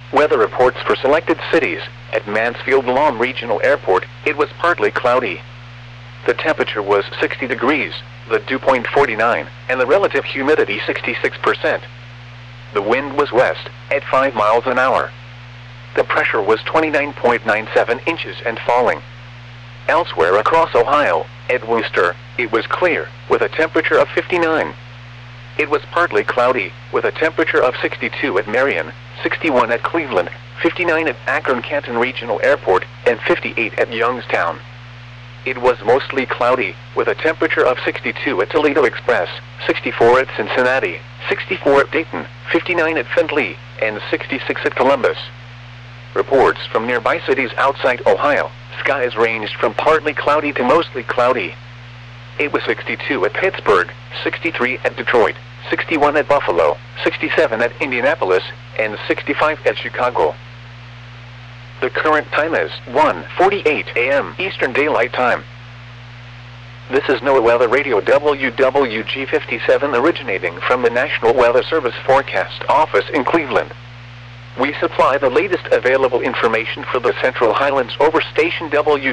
Weather reports for selected cities. At Mansfield-Lam Regional Airport, it was partly cloudy. The temperature was 60 degrees, the dew point 49, and the relative humidity 66%. The wind was west, at 5 miles an hour. The pressure was 29.97 inches and falling. Elsewhere across Ohio, at Wooster, it was clear, with a temperature of 59. It was partly cloudy, with a temperature of 62 at Marion, 61 at Cleveland, 59 at Akron-Canton Regional Airport, and 58 at Youngstown. It was mostly cloudy, with a temperature of 62 at Toledo Express, 64 at Cincinnati, 64 at Dayton, 59 at Findlay, and 66 at Columbus. Reports from nearby cities outside Ohio, skies ranged from partly cloudy to mostly cloudy. It was 62 at Pittsburgh, 63 at Detroit, 61 at Buffalo, 67 at Indianapolis, and 65 at Chicago. The current time is 1:48 a.m. Eastern Daylight Time. This is NOAA Weather Radio WWG57 originating from the National Weather Service Forecast Office in Cleveland. We supply the latest available information for the Central Highlands over station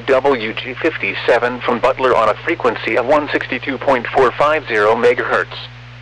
WWG57 from Butler on a frequency of 162.450 MHz.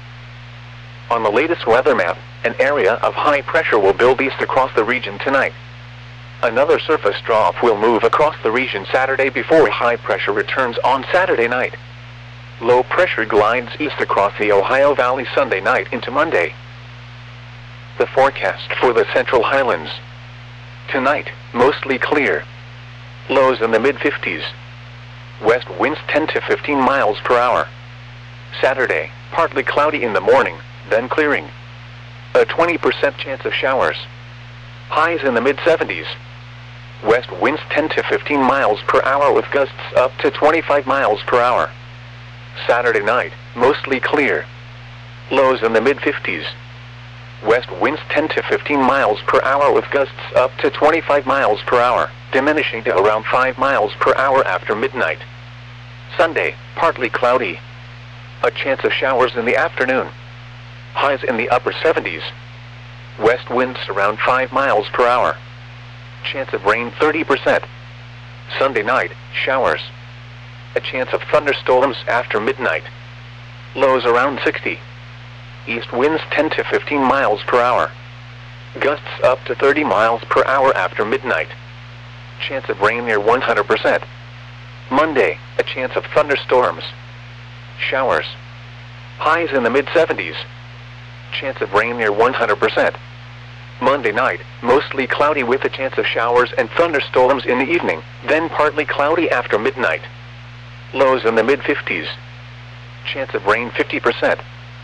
On the latest weather map, an area of high pressure will build east across the region tonight. Another surface trough will move across the region Saturday before high pressure returns on Saturday night. Low pressure glides east across the Ohio Valley Sunday night into Monday. The forecast for the Central Highlands. Tonight, mostly clear. Lows in the mid-50s. West winds 10 to 15 miles per hour. Saturday, partly cloudy in the morning, then clearing. A 20% chance of showers. Highs in the mid-70s. West winds 10 to 15 miles per hour with gusts up to 25 miles per hour. Saturday night, mostly clear. Lows in the mid-50s. West winds 10 to 15 miles per hour with gusts up to 25 miles per hour, diminishing to around 5 miles per hour after midnight. Sunday, partly cloudy. A chance of showers in the afternoon. Highs in the upper 70s. West winds around 5 miles per hour. Chance of rain 30%. Sunday night, showers. A chance of thunderstorms after midnight. Lows around 60. East winds 10 to 15 miles per hour. Gusts up to 30 miles per hour after midnight. Chance of rain near 100%. Monday, a chance of thunderstorms. Showers. Highs in the mid-70s. Chance of rain near 100%. Monday night, mostly cloudy with a chance of showers and thunderstorms in the evening, then partly cloudy after midnight. Lows in the mid-50s. Chance of rain 50%.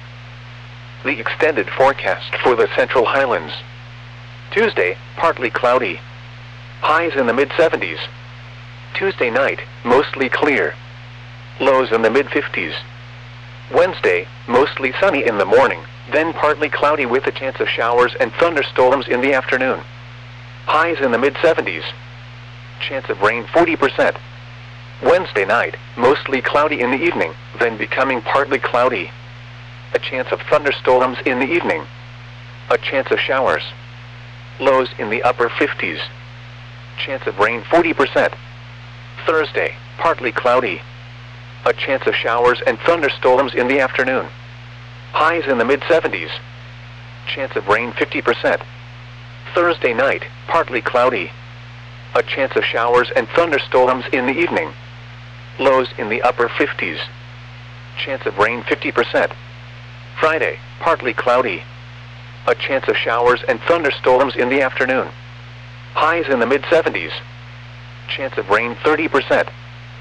The extended forecast for the Central Highlands. Tuesday, partly cloudy. Highs in the mid-70s. Tuesday night, mostly clear. Lows in the mid-50s. Wednesday, mostly sunny in the morning, then partly cloudy with a chance of showers and thunderstorms in the afternoon. Highs in the mid-70s. Chance of rain 40%. Wednesday night, mostly cloudy in the evening, then becoming partly cloudy. A chance of thunderstorms in the evening. A chance of showers. Lows in the upper 50s. Chance of rain 40%. Thursday, partly cloudy. A chance of showers and thunderstorms in the afternoon. Highs in the mid-70s. Chance of rain 50%. Thursday night, partly cloudy. A chance of showers and thunderstorms in the evening. Lows in the upper 50s. Chance of rain 50%. Friday, partly cloudy. A chance of showers and thunderstorms in the afternoon. Highs in the mid-70s. Chance of rain 30%.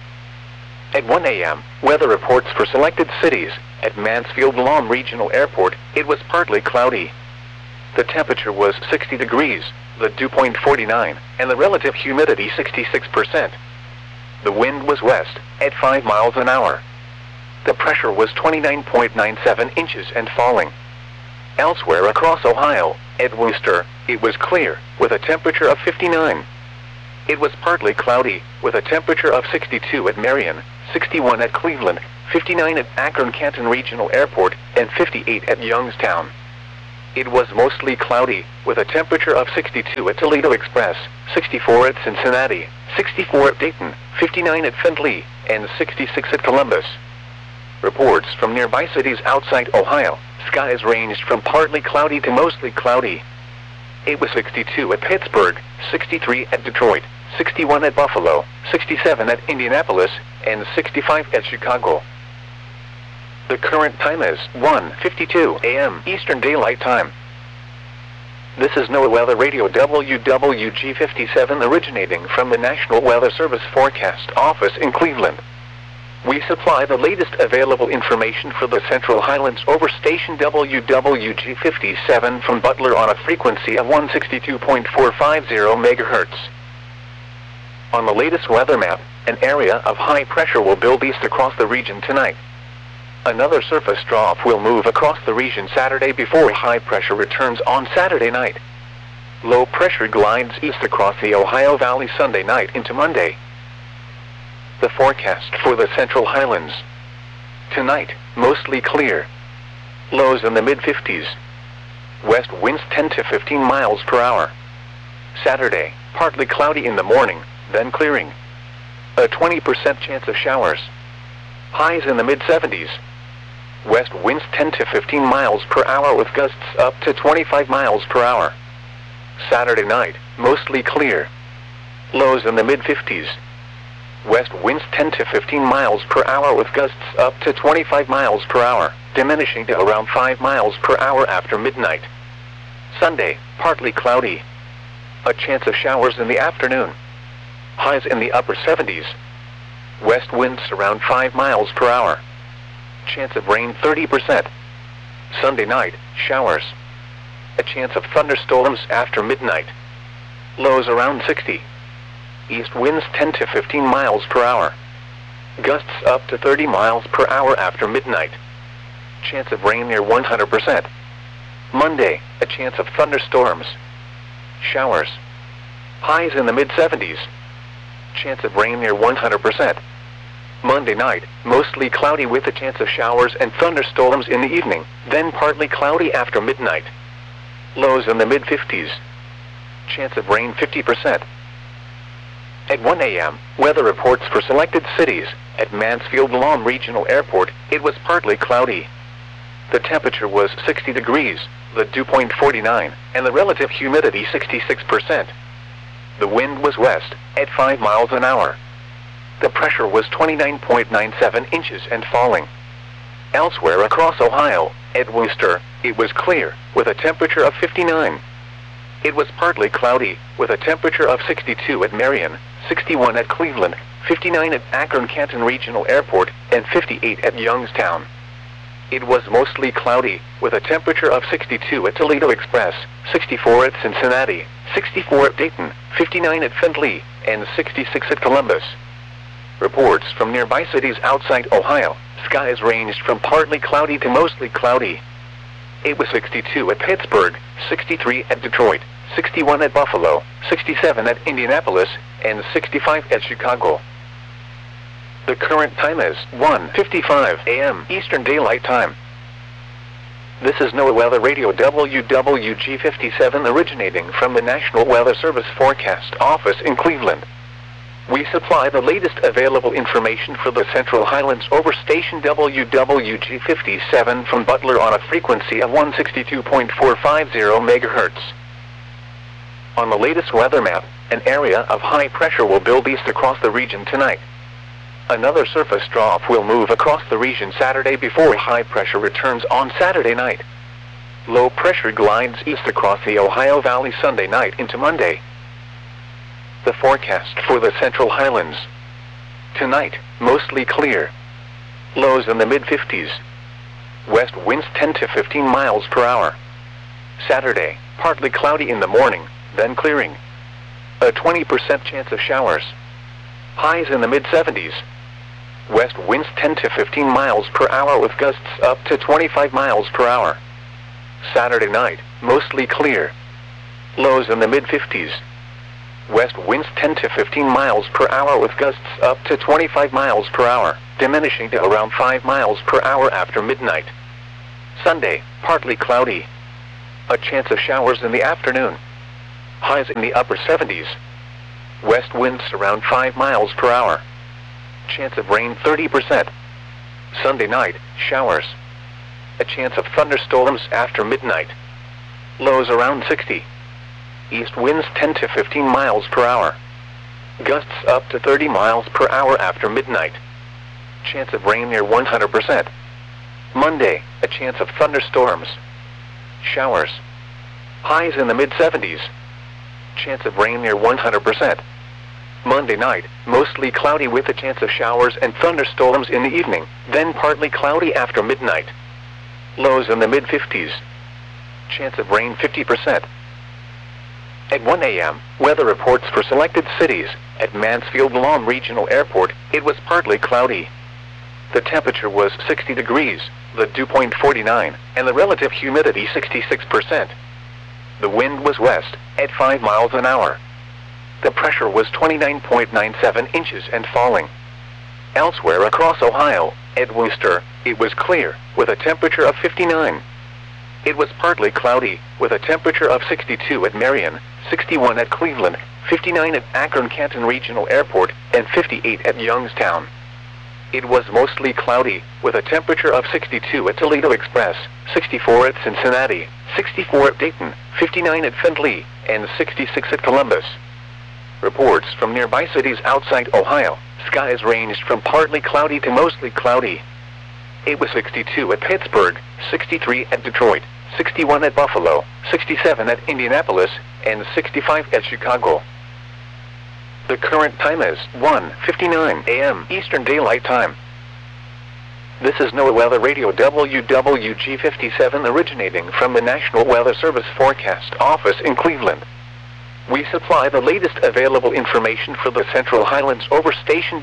At 1 a.m., weather reports for selected cities. At Mansfield-Lam Regional Airport, it was partly cloudy. The temperature was 60 degrees, the dew point 49, and the relative humidity 66%. The wind was west, at 5 miles an hour. The pressure was 29.97 inches and falling. Elsewhere across Ohio, at Wooster, it was clear, with a temperature of 59. It was partly cloudy, with a temperature of 62 at Marion, 61 at Cleveland, 59 at Akron-Canton Regional Airport, and 58 at Youngstown. It was mostly cloudy, with a temperature of 62 at Toledo Express, 64 at Cincinnati, 64 at Dayton, 59 at Findlay, and 66 at Columbus. Reports from nearby cities outside Ohio, skies ranged from partly cloudy to mostly cloudy. It was 62 at Pittsburgh, 63 at Detroit, 61 at Buffalo, 67 at Indianapolis, and 65 at Chicago. The current time is 1:52 a.m. Eastern Daylight Time. This is NOAA Weather Radio WWG57 originating from the National Weather Service Forecast Office in Cleveland. We supply the latest available information for the Central Highlands over station WWG57 from Butler on a frequency of 162.450 MHz. On the latest weather map, an area of high pressure will build east across the region tonight. Another surface trough will move across the region Saturday before high pressure returns on Saturday night. Low pressure glides east across the Ohio Valley Sunday night into Monday. The forecast for the Central Highlands. Tonight, mostly clear. Lows in the mid-50s. West winds 10 to 15 miles per hour. Saturday, partly cloudy in the morning, then clearing. A 20% chance of showers. Highs in the mid-70s. West winds 10 to 15 miles per hour with gusts up to 25 miles per hour. Saturday night, mostly clear. Lows in the mid-50s. West winds 10 to 15 miles per hour with gusts up to 25 miles per hour, diminishing to around 5 miles per hour after midnight. Sunday, partly cloudy. A chance of showers in the afternoon. Highs in the upper 70s. West winds around 5 miles per hour. Chance of rain 30%. Sunday night, showers. A chance of thunderstorms after midnight. Lows around 60. East winds 10 to 15 miles per hour. Gusts up to 30 miles per hour after midnight. Chance of rain near 100%. Monday, a chance of thunderstorms. Showers. Highs in the mid-70s. Chance of rain near 100%. Monday night, mostly cloudy with a chance of showers and thunderstorms in the evening, then partly cloudy after midnight. Lows in the mid-50s. Chance of rain 50%. At 1 a.m., weather reports for selected cities. At Mansfield-Lom Regional Airport, it was partly cloudy. The temperature was 60 degrees, the dew point 49, and the relative humidity 66%. The wind was west, at 5 miles an hour. The pressure was 29.97 inches and falling. Elsewhere across Ohio, at Wooster, it was clear, with a temperature of 59. It was partly cloudy, with a temperature of 62 at Marion, 61 at Cleveland, 59 at Akron-Canton Regional Airport, and 58 at Youngstown. It was mostly cloudy, with a temperature of 62 at Toledo Express, 64 at Cincinnati, 64 at Dayton, 59 at Findlay, and 66 at Columbus. Reports from nearby cities outside Ohio, skies ranged from partly cloudy to mostly cloudy. It was 62 at Pittsburgh, 63 at Detroit, 61 at Buffalo, 67 at Indianapolis, and 65 at Chicago. The current time is 1:55 a.m. Eastern Daylight Time. This is NOAA Weather Radio WWG57 originating from the National Weather Service Forecast Office in Cleveland. We supply the latest available information for the Central Highlands over station WWG57 from Butler on a frequency of 162.450 MHz. On the latest weather map, an area of high pressure will build east across the region tonight. Another surface trough will move across the region Saturday before high pressure returns on Saturday night. Low pressure glides east across the Ohio Valley Sunday night into Monday. The forecast for the Central Highlands. Tonight, mostly clear. Lows in the mid-50s. West winds 10 to 15 miles per hour. Saturday, partly cloudy in the morning, then clearing. A 20% chance of showers. Highs in the mid-70s. West winds 10 to 15 miles per hour with gusts up to 25 miles per hour. Saturday night, mostly clear. Lows in the mid-50s. West winds 10 to 15 miles per hour with gusts up to 25 miles per hour, diminishing to around 5 miles per hour after midnight. Sunday, partly cloudy. A chance of showers in the afternoon. Highs in the upper 70s. West winds around 5 miles per hour. Chance of rain 30%. Sunday night, showers. A chance of thunderstorms after midnight. Lows around 60. East winds 10 to 15 miles per hour. Gusts up to 30 miles per hour after midnight. Chance of rain near 100%. Monday, a chance of thunderstorms. Showers. Highs in the mid-70s. Chance of rain near 100%. Monday night, mostly cloudy with a chance of showers and thunderstorms in the evening, then partly cloudy after midnight. Lows in the mid-50s. Chance of rain 50%. At 1 a.m., weather reports for selected cities. At Mansfield-Lom Regional Airport, it was partly cloudy. The temperature was 60 degrees, the dew point 49, and the relative humidity 66%. The wind was west, at 5 miles an hour. The pressure was 29.97 inches and falling. Elsewhere across Ohio, at Wooster, it was clear, with a temperature of 59. It was partly cloudy, with a temperature of 62 at Marion, 61 at Cleveland, 59 at Akron-Canton Regional Airport, and 58 at Youngstown. It was mostly cloudy, with a temperature of 62 at Toledo Express, 64 at Cincinnati, 64 at Dayton, 59 at Findlay, and 66 at Columbus. Reports from nearby cities outside Ohio, skies ranged from partly cloudy to mostly cloudy. It was 62 at Pittsburgh, 63 at Detroit, 61 at Buffalo, 67 at Indianapolis, and 65 at Chicago. The current time is 1:59 a.m. Eastern Daylight Time. This is NOAA Weather Radio WWG57 originating from the National Weather Service Forecast Office in Cleveland. We supply the latest available information for the Central Highlands over station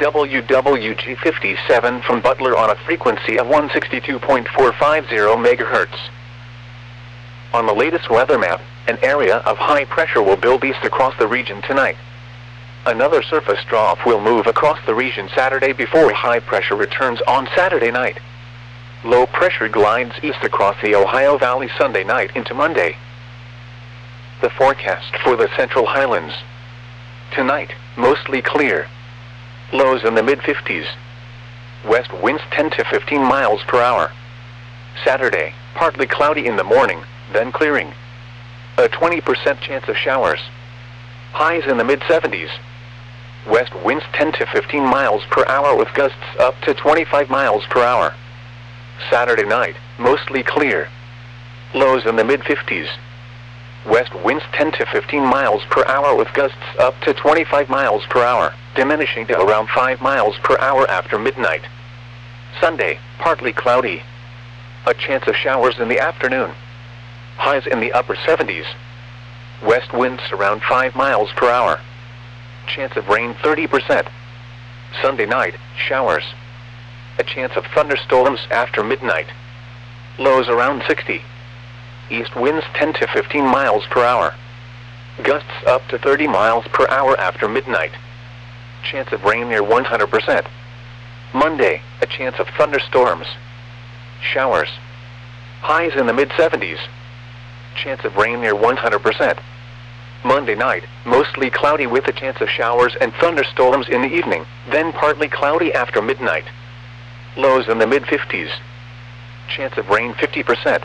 WWG57 from Butler on a frequency of 162.450 MHz. On the latest weather map, an area of high pressure will build east across the region tonight. Another surface trough will move across the region Saturday before high pressure returns on Saturday night. Low pressure glides east across the Ohio Valley Sunday night into Monday. The forecast for the Central Highlands. Tonight, mostly clear. Lows in the mid-50s. West winds 10 to 15 miles per hour. Saturday, partly cloudy in the morning, then clearing. A 20% chance of showers. Highs in the mid-70s. West winds 10 to 15 miles per hour with gusts up to 25 miles per hour. Saturday night, mostly clear. Lows in the mid-50s. West winds 10 to 15 miles per hour with gusts up to 25 miles per hour, diminishing to around 5 miles per hour after midnight. Sunday, partly cloudy. A chance of showers in the afternoon. Highs in the upper 70s. West winds around 5 miles per hour. Chance of rain 30%. Sunday night, showers. A chance of thunderstorms after midnight. Lows around 60. East winds 10 to 15 miles per hour. Gusts up to 30 miles per hour after midnight. Chance of rain near 100%. Monday, a chance of thunderstorms. Showers. Highs in the mid-70s. Chance of rain near 100%. Monday night, mostly cloudy with a chance of showers and thunderstorms in the evening, then partly cloudy after midnight. Lows in the mid-50s. Chance of rain 50%.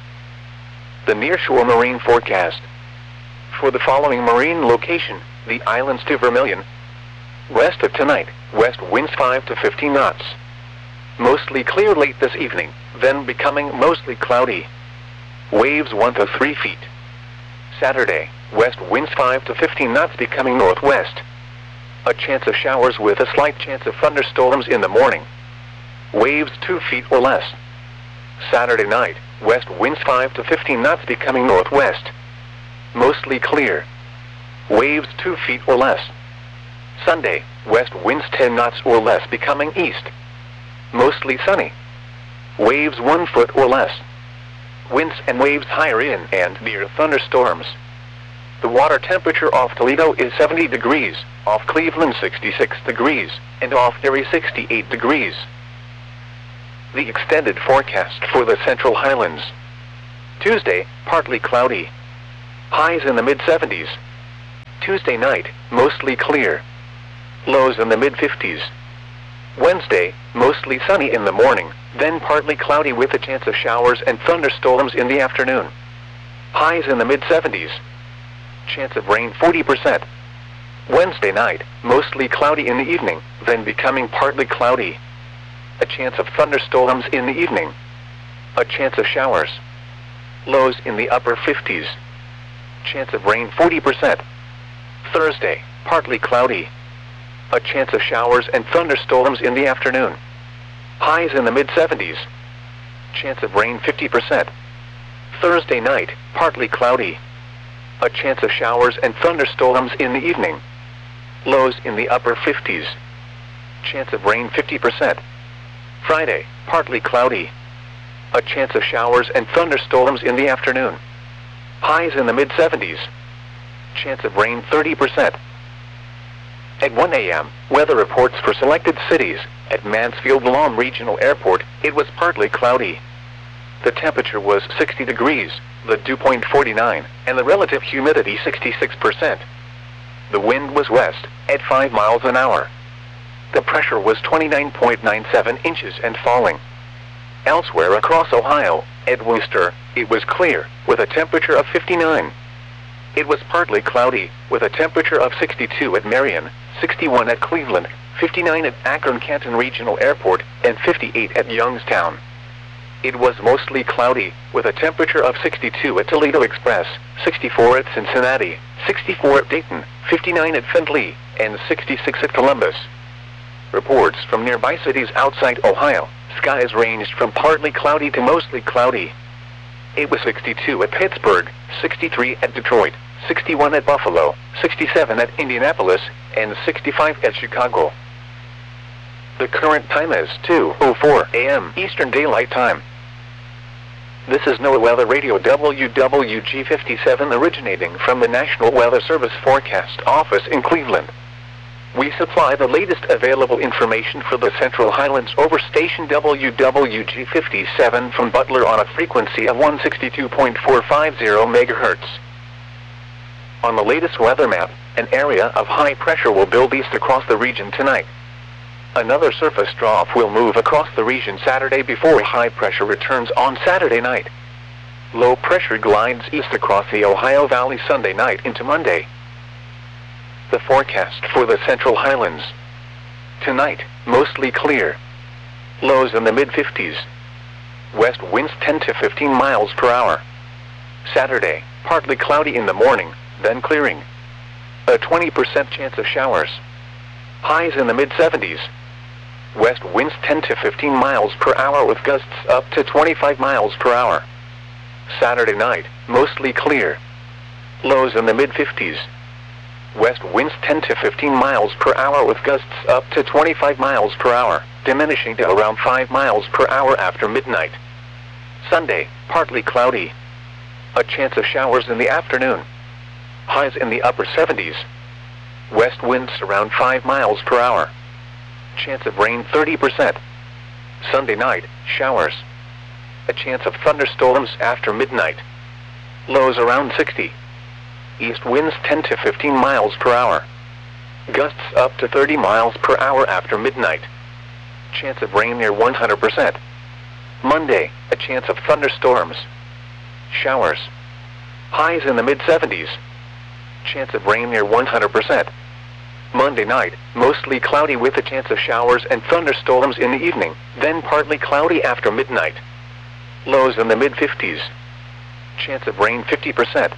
The nearshore marine forecast. For the following marine location, the islands to Vermilion. West of tonight, west winds 5 to 15 knots. Mostly clear late this evening, then becoming mostly cloudy. Waves 1 to 3 feet. Saturday, west winds 5 to 15 knots becoming northwest. A chance of showers with a slight chance of thunderstorms in the morning. Waves 2 feet or less. Saturday night, west winds 5 to 15 knots becoming northwest. Mostly clear. Waves 2 feet or less. Sunday, west winds 10 knots or less becoming east. Mostly sunny. Waves 1 foot or less. Winds and waves higher in and near thunderstorms. The water temperature off Toledo is 70 degrees, off Cleveland 66 degrees, and off Erie 68 degrees. The extended forecast for the Central Highlands. Tuesday, partly cloudy. Highs in the mid-70s. Tuesday night, mostly clear. Lows in the mid-50s. Wednesday, mostly sunny in the morning, then partly cloudy with a chance of showers and thunderstorms in the afternoon. Highs in the mid-70s. Chance of rain 40%. Wednesday night, mostly cloudy in the evening, then becoming partly cloudy. A chance of thunderstorms in the evening. A chance of showers. Lows in the upper 50s. Chance of rain 40%. Thursday, partly cloudy. A chance of showers and thunderstorms in the afternoon. Highs in the mid-70s. Chance of rain 50%. Thursday night, partly cloudy. A chance of showers and thunderstorms in the evening. Lows in the upper 50s. Chance of rain 50%. Friday, partly cloudy. A chance of showers and thunderstorms in the afternoon. Highs in the mid-70s. Chance of rain 30%. At 1 a.m., weather reports for selected cities. At Mansfield-Lom Regional Airport, it was partly cloudy. The temperature was 60 degrees, the dew point 49, and the relative humidity 66%. The wind was west, at 5 miles an hour. The pressure was 29.97 inches and falling. Elsewhere across Ohio, at Wooster, it was clear, with a temperature of 59. It was partly cloudy, with a temperature of 62 at Marion, 61 at Cleveland, 59 at Akron-Canton Regional Airport, and 58 at Youngstown. It was mostly cloudy, with a temperature of 62 at Toledo Express, 64 at Cincinnati, 64 at Dayton, 59 at Findlay, and 66 at Columbus. Reports from nearby cities outside Ohio, skies ranged from partly cloudy to mostly cloudy. It was 62 at Pittsburgh, 63 at Detroit, 61 at Buffalo, 67 at Indianapolis, and 65 at Chicago. The current time is 2:04 a.m. Eastern Daylight Time. This is NOAA Weather Radio WWG57 originating from the National Weather Service Forecast Office in Cleveland. We supply the latest available information for the Central Highlands over station WWG57 from Butler on a frequency of 162.450 MHz. On the latest weather map, an area of high pressure will build east across the region tonight. Another surface trough will move across the region Saturday before high pressure returns on Saturday night. Low pressure glides east across the Ohio Valley Sunday night into Monday. The forecast for the Central Highlands. Tonight, mostly clear. Lows in the mid-50s. West winds 10 to 15 miles per hour. Saturday, partly cloudy in the morning, then clearing. A 20% chance of showers. Highs in the mid-70s. West winds 10 to 15 miles per hour with gusts up to 25 miles per hour. Saturday night, mostly clear. Lows in the mid-50s. West winds 10 to 15 miles per hour with gusts up to 25 miles per hour, diminishing to around 5 miles per hour after midnight. Sunday, partly cloudy. A chance of showers in the afternoon. Highs in the upper 70s. West winds around 5 miles per hour. Chance of rain 30%. Sunday night, showers. A chance of thunderstorms after midnight. Lows around 60. East winds 10 to 15 miles per hour. Gusts up to 30 miles per hour after midnight. Chance of rain near 100%. Monday, a chance of thunderstorms. Showers. Highs in the mid-70s. Chance of rain near 100%. Monday night, mostly cloudy with a chance of showers and thunderstorms in the evening, then partly cloudy after midnight. Lows in the mid-50s. Chance of rain 50%.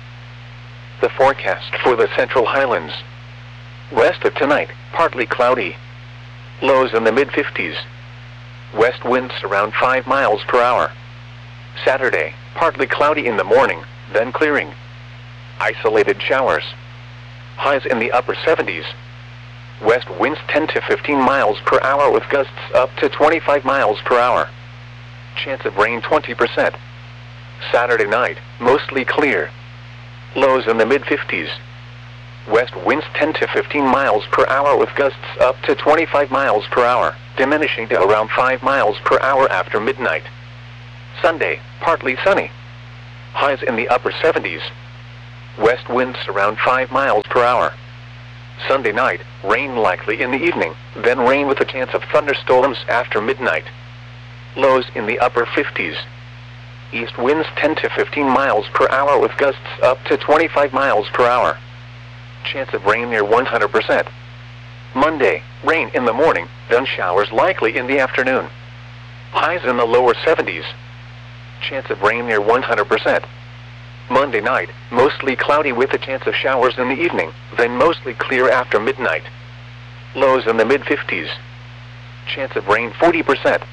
The forecast for the Central Highlands. West of tonight, partly cloudy. Lows in the mid-50s. West winds around 5 miles per hour. Saturday, partly cloudy in the morning, then clearing. Isolated showers. Highs in the upper 70s. West winds 10 to 15 miles per hour with gusts up to 25 miles per hour. Chance of rain 20%. Saturday night, mostly clear. Lows in the mid-50s. West winds 10 to 15 miles per hour with gusts up to 25 miles per hour, diminishing to around 5 miles per hour after midnight. Sunday, partly sunny. highs in the upper 70s. West winds around 5 miles per hour. Sunday night, rain likely in the evening, then rain with a chance of thunderstorms after midnight. Lows in the upper 50s. East winds 10 to 15 miles per hour with gusts up to 25 miles per hour. Chance of rain near 100%. Monday, rain in the morning, then showers likely in the afternoon. Highs in the lower 70s. Chance of rain near 100%. Monday night, mostly cloudy with a chance of showers in the evening, then mostly clear after midnight. Lows in the mid-50s. Chance of rain 40%.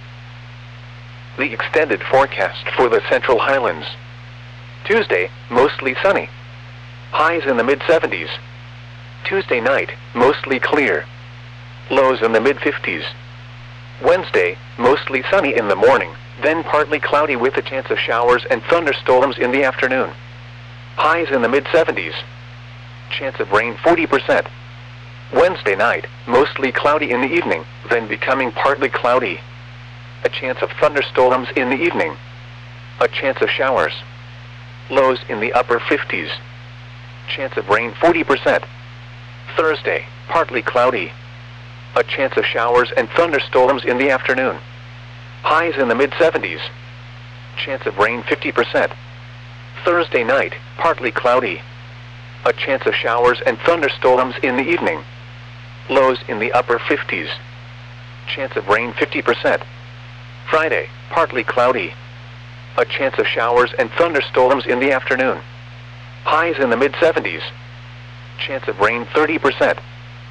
The extended forecast for the Central Highlands. Tuesday, mostly sunny. Highs in the mid-70s. Tuesday night, mostly clear. Lows in the mid-50s. Wednesday, mostly sunny in the morning, then partly cloudy with a chance of showers and thunderstorms in the afternoon. Highs in the mid-70s. Chance of rain 40%. Wednesday night, mostly cloudy in the evening, then becoming partly cloudy. A chance of thunderstorms in the evening. A chance of showers. Lows in the upper 50s. Chance of rain 40%. Thursday, partly cloudy. A chance of showers and thunderstorms in the afternoon. Highs in the mid-70s. Chance of rain 50%. Thursday night, partly cloudy. A chance of showers and thunderstorms in the evening. Lows in the upper 50s. Chance of rain 50%. Friday, partly cloudy. A chance of showers and thunderstorms in the afternoon. Highs in the mid-70s. Chance of rain 30%.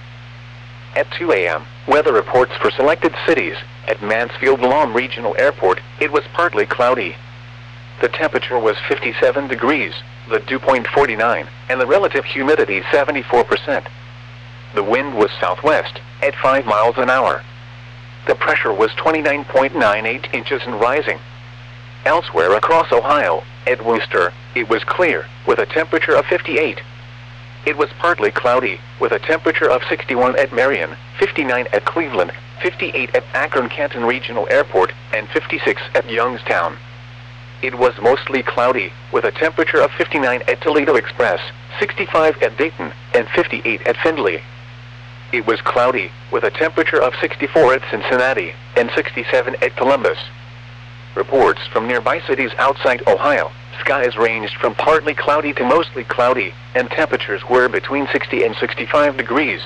At 2 a.m., weather reports for selected cities. At Mansfield-Lom Regional Airport, it was partly cloudy. The temperature was 57 degrees, the dew point 49, and the relative humidity 74%. The wind was southwest, at 5 miles an hour. The pressure was 29.98 inches and rising. Elsewhere across Ohio, at Wooster, it was clear, with a temperature of 58. It was partly cloudy, with a temperature of 61 at Marion, 59 at Cleveland, 58 at Akron-Canton Regional Airport, and 56 at Youngstown. It was mostly cloudy, with a temperature of 59 at Toledo Express, 65 at Dayton, and 58 at Findlay. It was cloudy, with a temperature of 64 at Cincinnati, and 67 at Columbus. Reports from nearby cities outside Ohio, skies ranged from partly cloudy to mostly cloudy, and temperatures were between 60 and 65 degrees.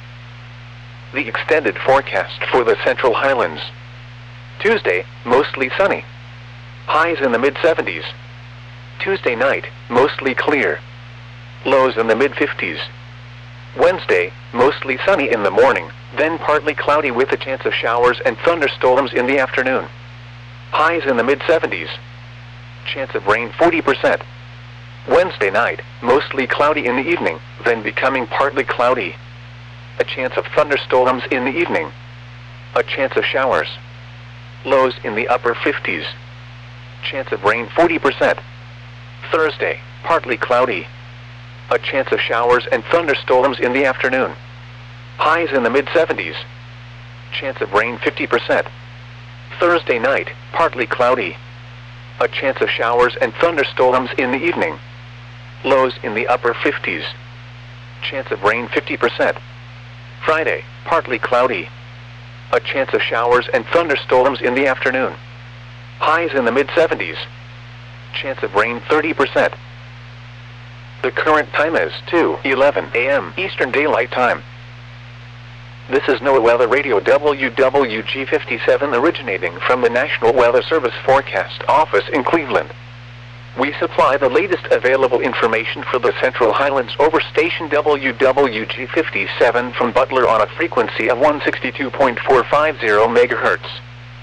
The extended forecast for the Central Highlands. Tuesday, mostly sunny. Highs in the mid-70s. Tuesday night, mostly clear. Lows in the mid-50s. Wednesday, mostly sunny in the morning, then partly cloudy with a chance of showers and thunderstorms in the afternoon. Highs in the mid-70s. Chance of rain 40%. Wednesday night, mostly cloudy in the evening, then becoming partly cloudy. A chance of thunderstorms in the evening. A chance of showers. Lows in the upper 50s. Chance of rain 40%. Thursday, partly cloudy. A chance of showers and thunderstorms in the afternoon. Highs in the mid-70s. Chance of rain 50%. Thursday night, partly cloudy. A chance of showers and thunderstorms in the evening. Lows in the upper 50s. Chance of rain 50%. Friday, partly cloudy. A chance of showers and thunderstorms in the afternoon. Highs in the mid-70s. Chance of rain 30%. The current time is 2:11 a.m. Eastern Daylight Time. This is NOAA Weather Radio WWG57 originating from the National Weather Service Forecast Office in Cleveland. We supply the latest available information for the Central Highlands over station WWG57 from Butler on a frequency of 162.450 MHz.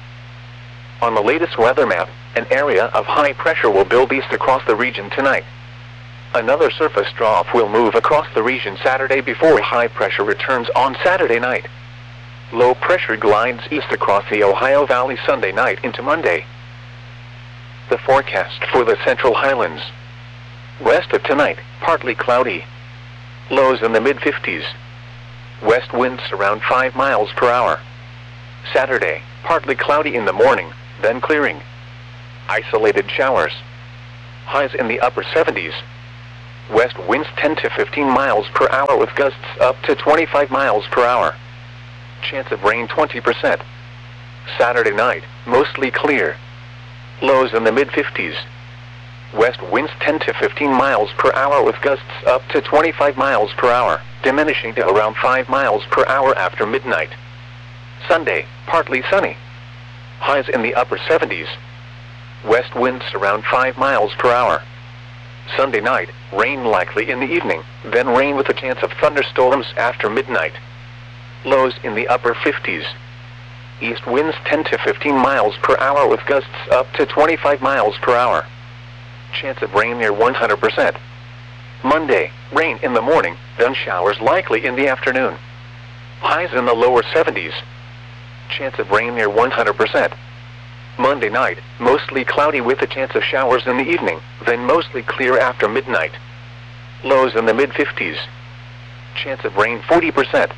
On the latest weather map, an area of high pressure will build east across the region tonight. Another surface trough will move across the region Saturday before high pressure returns on Saturday night. Low pressure glides east across the Ohio Valley Sunday night into Monday. The forecast for the Central Highlands. West of tonight, partly cloudy. Lows in the mid-50s. West winds around 5 miles per hour. Saturday, partly cloudy in the morning, then clearing. Isolated showers. Highs in the upper 70s. West winds 10 to 15 miles per hour with gusts up to 25 miles per hour. Chance of rain 20%. Saturday night, mostly clear. Lows in the mid-50s. West winds 10 to 15 miles per hour with gusts up to 25 miles per hour, diminishing to around 5 miles per hour after midnight. Sunday, partly sunny. Highs in the upper 70s. West winds around 5 miles per hour. Sunday night, rain likely in the evening, then rain with a chance of thunderstorms after midnight. Lows in the upper 50s. East winds 10 to 15 miles per hour with gusts up to 25 miles per hour. Chance of rain near 100%. Monday, rain in the morning, then showers likely in the afternoon. Highs in the lower 70s. Chance of rain near 100%. Monday night, mostly cloudy with a chance of showers in the evening, then mostly clear after midnight. Lows in the mid-50s. Chance of rain 40%.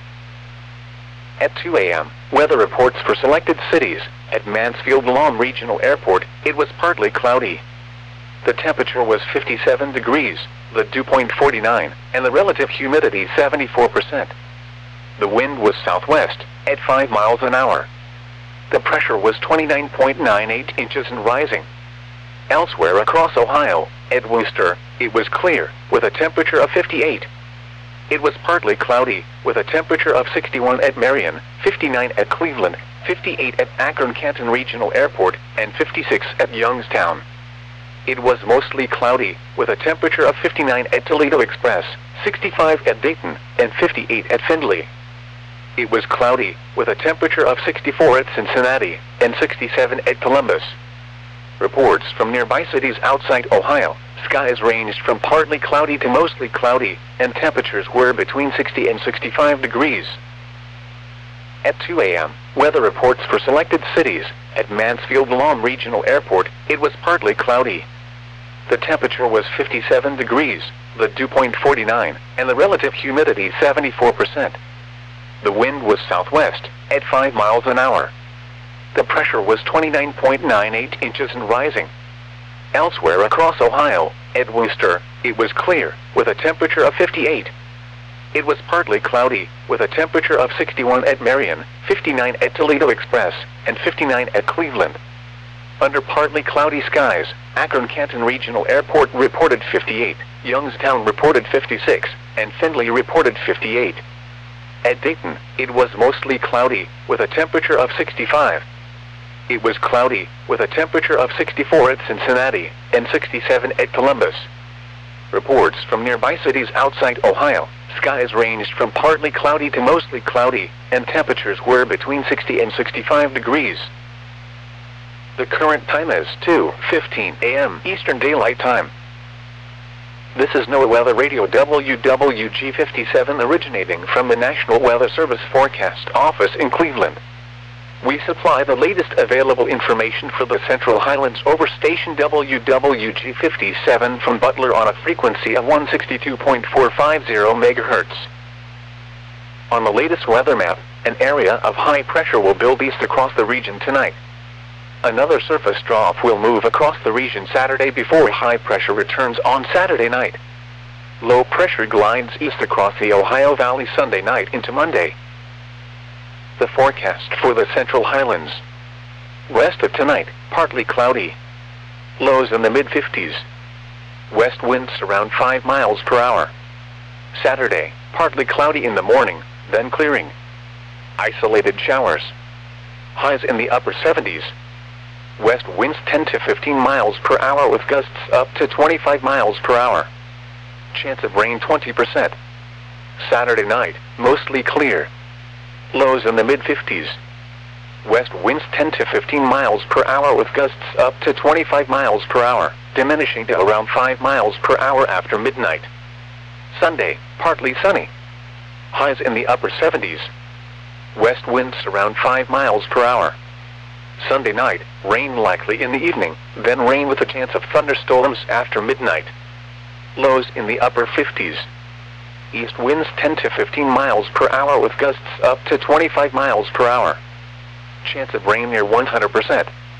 At 2 a.m., weather reports for selected cities. At Mansfield Lahm Regional Airport, it was partly cloudy. The temperature was 57 degrees, the dew point 49, and the relative humidity 74%. The wind was southwest, at 5 miles an hour. The pressure was 29.98 inches and rising. Elsewhere across Ohio, at Wooster, it was clear, with a temperature of 58. It was partly cloudy, with a temperature of 61 at Marion, 59 at Cleveland, 58 at Akron-Canton Regional Airport, and 56 at Youngstown. It was mostly cloudy, with a temperature of 59 at Toledo Express, 65 at Dayton, and 58 at Findlay. It was cloudy, with a temperature of 64 at Cincinnati, and 67 at Columbus. Reports from nearby cities outside Ohio, skies ranged from partly cloudy to mostly cloudy, and temperatures were between 60 and 65 degrees. At 2 a.m., weather reports for selected cities. At Mansfield Lahm Regional Airport, it was partly cloudy. The temperature was 57 degrees, the dew point 49, and the relative humidity 74%. The wind was southwest, at 5 miles an hour. The pressure was 29.98 inches and rising. Elsewhere across Ohio, at Wooster, it was clear, with a temperature of 58. It was partly cloudy, with a temperature of 61 at Marion, 59 at Toledo Express, and 59 at Cleveland. Under partly cloudy skies, Akron-Canton Regional Airport reported 58, Youngstown reported 56, and Findlay reported 58. At Dayton, it was mostly cloudy, with a temperature of 65. It was cloudy, with a temperature of 64 at Cincinnati, and 67 at Columbus. Reports from nearby cities outside Ohio, skies ranged from partly cloudy to mostly cloudy, and temperatures were between 60 and 65 degrees. The current time is 2:15 a.m. Eastern Daylight Time. This is NOAA Weather Radio WWG57 originating from the National Weather Service Forecast Office in Cleveland. We supply the latest available information for the Central Highlands over station WWG57 from Butler on a frequency of 162.450 MHz. On the latest weather map, an area of high pressure will build east across the region tonight. Another surface trough will move across the region Saturday before high pressure returns on Saturday night. Low pressure glides east across the Ohio Valley Sunday night into Monday. The forecast for the Central Highlands. West of tonight, partly cloudy. Lows in the mid-50s. West winds around 5 miles per hour. Saturday, partly cloudy in the morning, then clearing. Isolated showers. Highs in the upper 70s. West winds 10 to 15 miles per hour with gusts up to 25 miles per hour. Chance of rain 20%. Saturday night, mostly clear. Lows in the mid-50s. West winds 10 to 15 miles per hour with gusts up to 25 miles per hour, diminishing to around 5 miles per hour after midnight. Sunday, partly sunny. Highs in the upper 70s. West winds around 5 miles per hour. Sunday night, rain likely in the evening, then rain with a chance of thunderstorms after midnight. Lows in the upper 50s. East winds 10 to 15 miles per hour with gusts up to 25 miles per hour. Chance of rain near 100%.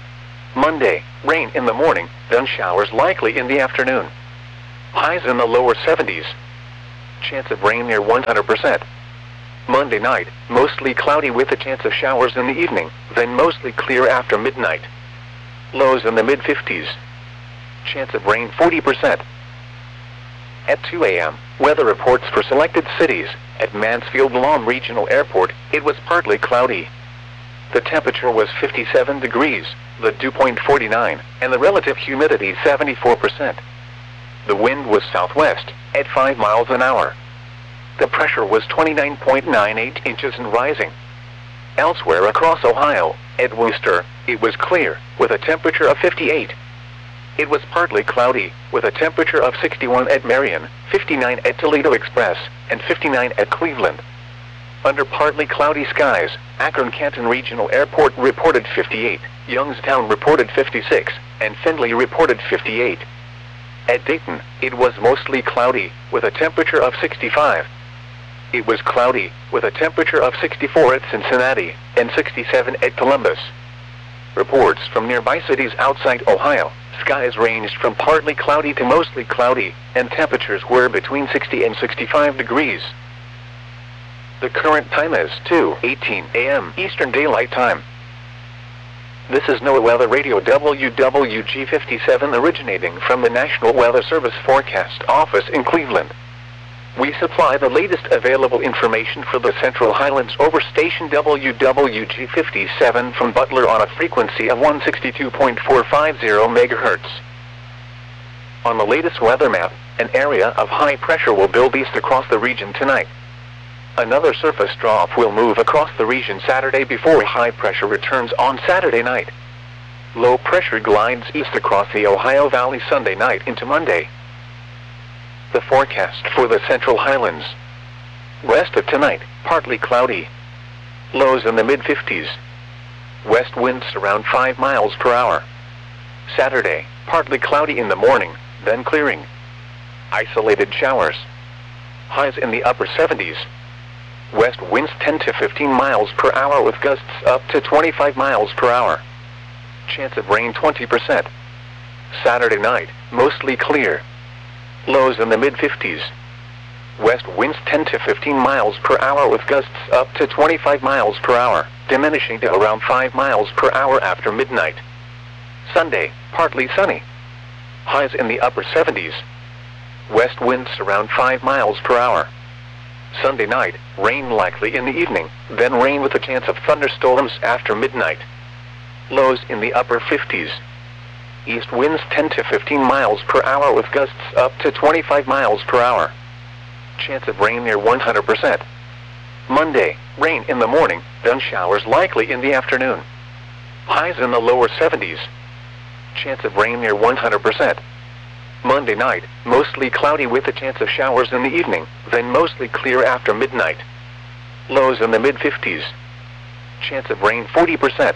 Monday, rain in the morning, then showers likely in the afternoon. Highs in the lower 70s. Chance of rain near 100%. Monday night, mostly cloudy with a chance of showers in the evening, then mostly clear after midnight. Lows in the mid-50s. Chance of rain 40%. At 2 a.m., weather reports for selected cities. At Mansfield-Lom Regional Airport, it was partly cloudy. The temperature was 57 degrees, the dew point 49, and the relative humidity 74%. The wind was southwest, at 5 miles an hour. The pressure was 29.98 inches and rising. Elsewhere across Ohio, at Wooster, it was clear, with a temperature of 58. It was partly cloudy, with a temperature of 61 at Marion, 59 at Toledo Express, and 59 at Cleveland. Under partly cloudy skies, Akron-Canton Regional Airport reported 58, Youngstown reported 56, and Findlay reported 58. At Dayton, it was mostly cloudy, with a temperature of 65. It was cloudy, with a temperature of 64 at Cincinnati, and 67 at Columbus. Reports from nearby cities outside Ohio, skies ranged from partly cloudy to mostly cloudy, and temperatures were between 60 and 65 degrees. The current time is 2:18 a.m. Eastern Daylight Time. This is NOAA Weather Radio WWG57 originating from the National Weather Service Forecast Office in Cleveland. We supply the latest available information for the Central Highlands over station WWG57 from Butler on a frequency of 162.450 MHz. On the latest weather map, an area of high pressure will build east across the region tonight. Another surface trough will move across the region Saturday before high pressure returns on Saturday night. Low pressure glides east across the Ohio Valley Sunday night into Monday. The forecast for the Central Highlands. West of tonight, partly cloudy. Lows in the mid-50s. West winds around 5 miles per hour. Saturday, partly cloudy in the morning, then clearing. Isolated showers. Highs in the upper 70s. West winds 10 to 15 miles per hour with gusts up to 25 miles per hour. Chance of rain 20%. Saturday night, mostly clear. Lows in the mid-50s. West winds 10 to 15 miles per hour with gusts up to 25 miles per hour, diminishing to around 5 miles per hour after midnight. Sunday, partly sunny. Highs in the upper 70s. West winds around 5 miles per hour. Sunday night, rain likely in the evening, then rain with a chance of thunderstorms after midnight. Lows in the upper 50s. East winds 10 to 15 miles per hour with gusts up to 25 miles per hour. Chance of rain near 100%. Monday, rain in the morning, then showers likely in the afternoon. Highs in the lower 70s. Chance of rain near 100%. Monday night, mostly cloudy with a chance of showers in the evening, then mostly clear after midnight. Lows in the mid-50s. Chance of rain 40%.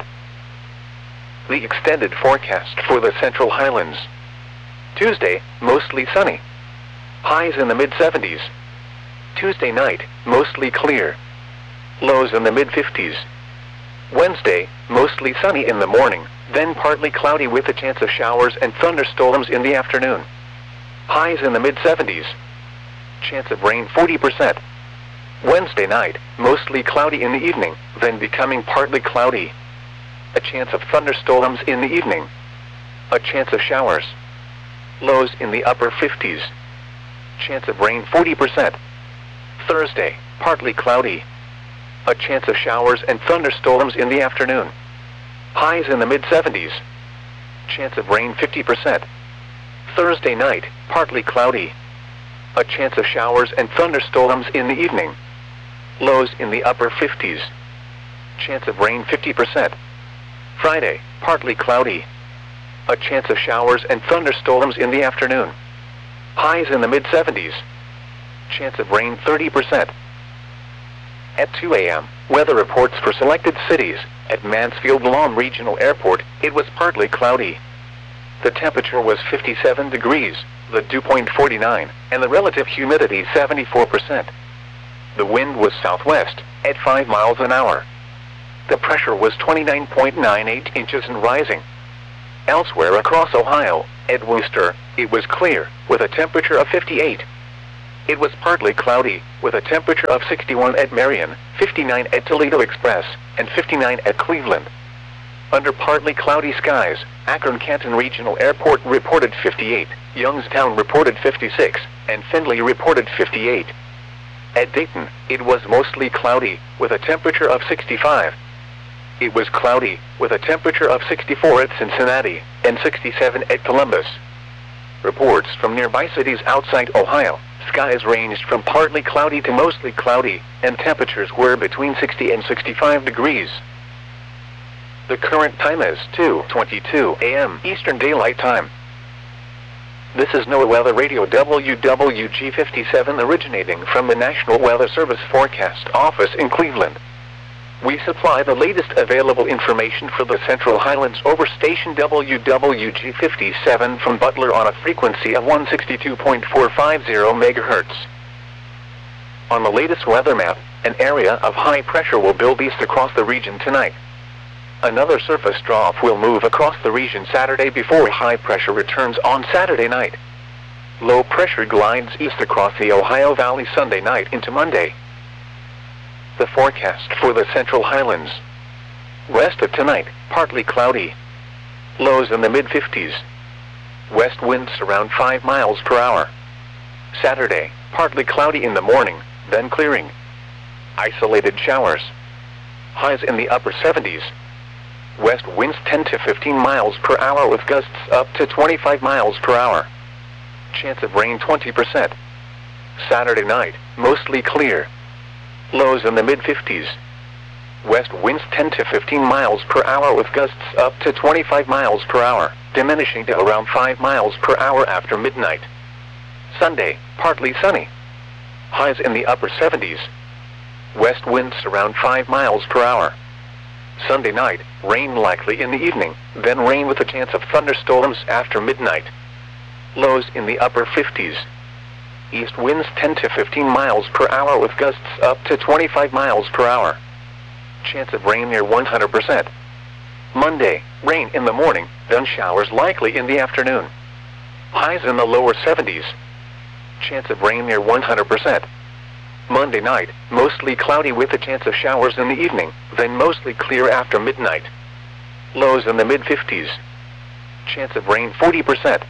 The extended forecast for the Central Highlands. Tuesday, mostly sunny. Highs in the mid-70s. Tuesday night, mostly clear. Lows in the mid-50s. Wednesday, mostly sunny in the morning, then partly cloudy with a chance of showers and thunderstorms in the afternoon. Highs in the mid-70s. Chance of rain 40%. Wednesday night, mostly cloudy in the evening, then becoming partly cloudy. A chance of thunderstorms in the evening. A chance of showers. Lows in the upper 50s. Chance of rain 40%. Thursday, partly cloudy. A chance of showers and thunderstorms in the afternoon. Highs in the mid-70s. Chance of rain 50%. Thursday night, partly cloudy. A chance of showers and thunderstorms in the evening. Lows in the upper 50s. Chance of rain 50%. Friday, partly cloudy. A chance of showers and thunderstorms in the afternoon. Highs in the mid-70s. Chance of rain 30%. At 2 a.m., weather reports for selected cities. At Mansfield-Lom Regional Airport, it was partly cloudy. The temperature was 57 degrees, the dew point 49, and the relative humidity 74%. The wind was southwest, at 5 miles an hour. The pressure was 29.98 inches and rising. Elsewhere across Ohio, at Wooster, it was clear, with a temperature of 58. It was partly cloudy, with a temperature of 61 at Marion, 59 at Toledo Express, and 59 at Cleveland. Under partly cloudy skies, Akron-Canton Regional Airport reported 58, Youngstown reported 56, and Findlay reported 58. At Dayton, it was mostly cloudy, with a temperature of 65. It was cloudy, with a temperature of 64 at Cincinnati, and 67 at Columbus. Reports from nearby cities outside Ohio, skies ranged from partly cloudy to mostly cloudy, and temperatures were between 60 and 65 degrees. The current time is 2:22 a.m. Eastern Daylight Time. This is NOAA Weather Radio WWG57 originating from the National Weather Service Forecast Office in Cleveland. We supply the latest available information for the Central Highlands over station WWG57 from Butler on a frequency of 162.450 MHz. On the latest weather map, an area of high pressure will build east across the region tonight. Another surface trough will move across the region Saturday before high pressure returns on Saturday night. Low pressure glides east across the Ohio Valley Sunday night into Monday. The forecast for the Central Highlands. West of tonight, partly cloudy. Lows in the mid-50s. West winds around 5 miles per hour. Saturday, partly cloudy in the morning, then clearing. Isolated showers. Highs in the upper 70s. West winds 10 to 15 miles per hour with gusts up to 25 miles per hour. Chance of rain 20%. Saturday night, mostly clear. Lows in the mid-50s. West winds 10 to 15 miles per hour with gusts up to 25 miles per hour, diminishing to around 5 miles per hour after midnight. Sunday, partly sunny. Highs in the upper 70s. West winds around 5 miles per hour. Sunday night, rain likely in the evening, then rain with a chance of thunderstorms after midnight. Lows in the upper 50s. East winds 10 to 15 miles per hour with gusts up to 25 miles per hour. Chance of rain near 100%. Monday, rain in the morning, then showers likely in the afternoon. Highs in the lower 70s. Chance of rain near 100%. Monday night, mostly cloudy with a chance of showers in the evening, then mostly clear after midnight. Lows in the mid-50s. Chance of rain 40%.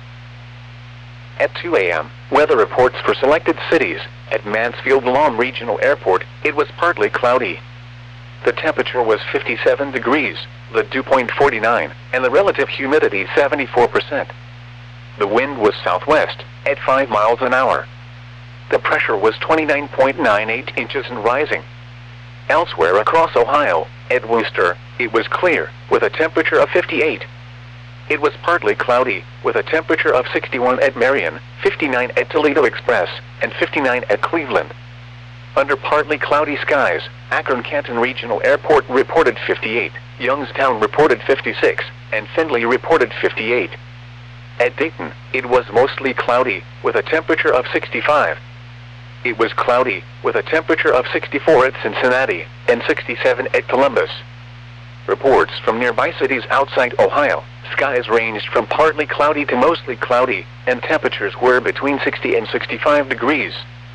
At 2 a.m., weather reports for selected cities. At Mansfield-Lom Regional Airport, it was partly cloudy. The temperature was 57 degrees, the dew point 49, and the relative humidity 74%. The wind was southwest, at 5 miles an hour. The pressure was 29.98 inches and rising. Elsewhere across Ohio, at Wooster, it was clear, with a temperature of 58. It was partly cloudy, with a temperature of 61 at Marion, 59 at Toledo Express, and 59 at Cleveland. Under partly cloudy skies, Akron-Canton Regional Airport reported 58, Youngstown reported 56, and Findlay reported 58. At Dayton, it was mostly cloudy, with a temperature of 65. It was cloudy, with a temperature of 64 at Cincinnati, and 67 at Columbus. Reports from nearby cities outside Ohio, skies ranged from partly cloudy to mostly cloudy, and temperatures were between 60 and 65 degrees.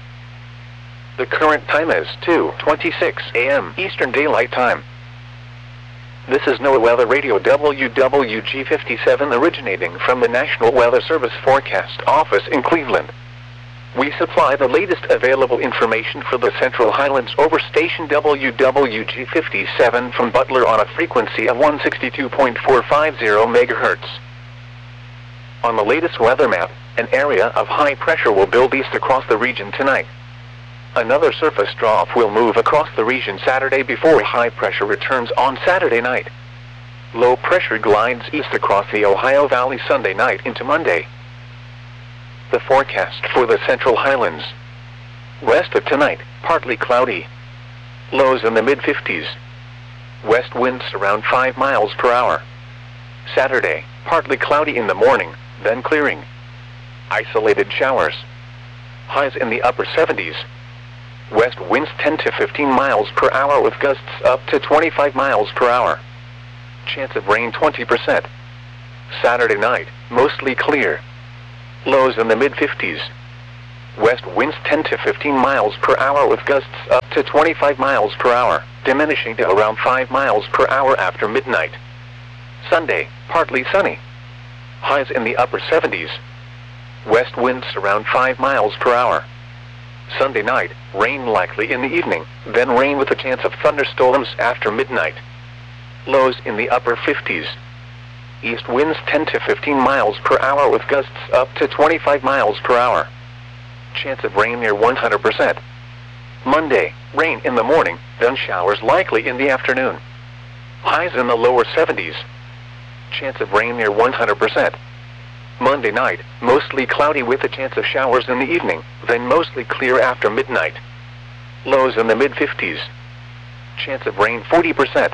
The current time is 2:26 a.m. Eastern Daylight Time. This is NOAA Weather Radio WWG57 originating from the National Weather Service Forecast Office in Cleveland. We supply the latest available information for the Central Highlands over station WWG57 from Butler on a frequency of 162.450 MHz. On the latest weather map, an area of high pressure will build east across the region tonight. Another surface trough will move across the region Saturday before high pressure returns on Saturday night. Low pressure glides east across the Ohio Valley Sunday night into Monday. The forecast for the Central Highlands. West of tonight, partly cloudy. Lows in the mid-50s. West winds around 5 miles per hour. Saturday, partly cloudy in the morning, then clearing. Isolated showers. Highs in the upper 70s. West winds 10 to 15 miles per hour with gusts up to 25 miles per hour. Chance of rain 20%. Saturday night, mostly clear. Lows in the mid-50s. West winds 10 to 15 miles per hour with gusts up to 25 miles per hour, diminishing to around 5 miles per hour after midnight. Sunday, partly sunny. Highs in the upper 70s. West winds around 5 miles per hour. Sunday night, rain likely in the evening, then rain with a chance of thunderstorms after midnight. Lows in the upper 50s. East winds 10 to 15 miles per hour with gusts up to 25 miles per hour. Chance of rain near 100%. Monday, rain in the morning, then showers likely in the afternoon. Highs in the lower 70s. Chance of rain near 100%. Monday night, mostly cloudy with a chance of showers in the evening, then mostly clear after midnight. Lows in the mid-50s. Chance of rain 40%.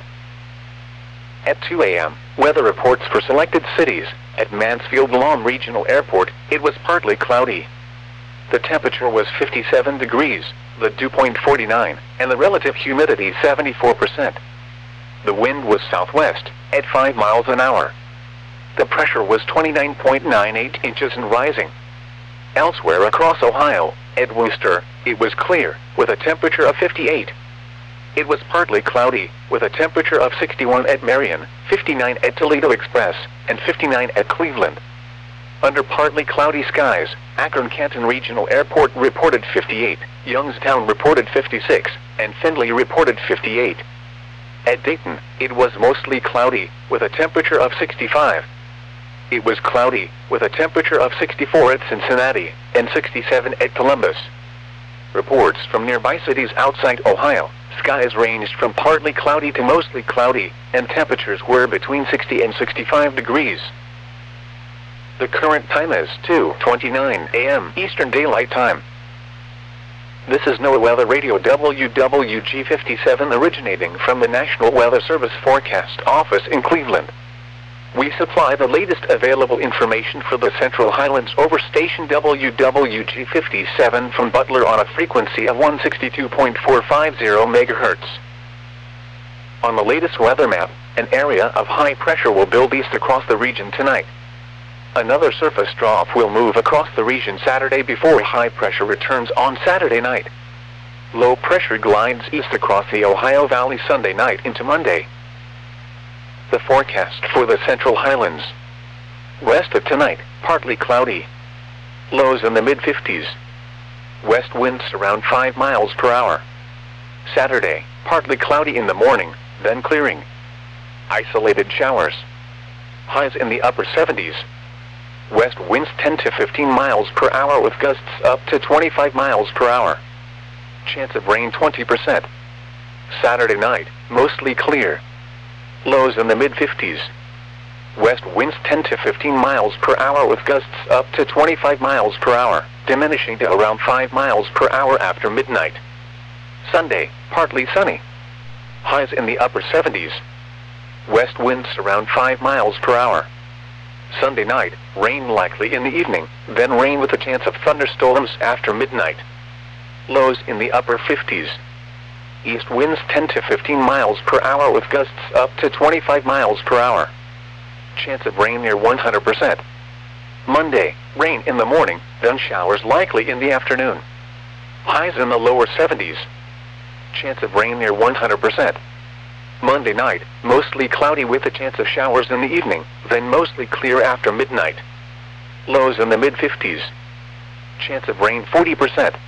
At 2 a.m., weather reports for selected cities. At Mansfield Lahm Regional Airport, it was partly cloudy. The temperature was 57 degrees, the dew point 49, and the relative humidity 74%. The wind was southwest, at 5 miles an hour. The pressure was 29.98 inches and rising. Elsewhere across Ohio, at Wooster, it was clear, with a temperature of 58. It was partly cloudy, with a temperature of 61 at Marion, 59 at Toledo Express, and 59 at Cleveland. Under partly cloudy skies, Akron-Canton Regional Airport reported 58, Youngstown reported 56, and Findlay reported 58. At Dayton, it was mostly cloudy, with a temperature of 65. It was cloudy, with a temperature of 64 at Cincinnati, and 67 at Columbus. Reports from nearby cities outside Ohio, skies ranged from partly cloudy to mostly cloudy, and temperatures were between 60 and 65 degrees. The current time is 2:29 a.m. Eastern Daylight Time. This is NOAA Weather Radio WWG57 originating from the National Weather Service Forecast Office in Cleveland. We supply the latest available information for the Central Highlands over station WWG57 from Butler on a frequency of 162.450 MHz. On the latest weather map, an area of high pressure will build east across the region tonight. Another surface trough will move across the region Saturday before high pressure returns on Saturday night. Low pressure glides east across the Ohio Valley Sunday night into Monday. The forecast for the Central Highlands. Rest of tonight, partly cloudy. Lows in the mid-50s. West winds around 5 miles per hour. Saturday, partly cloudy in the morning, then clearing. Isolated showers. Highs in the upper 70s. West winds 10 to 15 miles per hour with gusts up to 25 miles per hour. Chance of rain 20%. Saturday night, mostly clear. Lows in the mid-50s. West winds 10 to 15 miles per hour with gusts up to 25 miles per hour, diminishing to around 5 miles per hour after midnight. Sunday, partly sunny. Highs in the upper 70s. West winds around 5 miles per hour. Sunday night, rain likely in the evening, then rain with a chance of thunderstorms after midnight. Lows in the upper 50s. East winds 10 to 15 miles per hour with gusts up to 25 miles per hour. Chance of rain near 100%. Monday, rain in the morning, then showers likely in the afternoon. Highs in the lower 70s. Chance of rain near 100%. Monday night, mostly cloudy with a chance of showers in the evening, then mostly clear after midnight. Lows in the mid-50s. Chance of rain 40%.